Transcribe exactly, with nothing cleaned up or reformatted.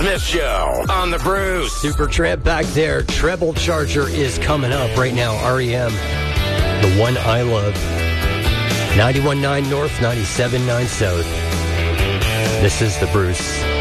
Smith Show on the Bruce. Supertramp back there. Treble Charger is coming up right now. R E M, the one I love. ninety-one point nine North, ninety-seven point nine South. This is the Bruce.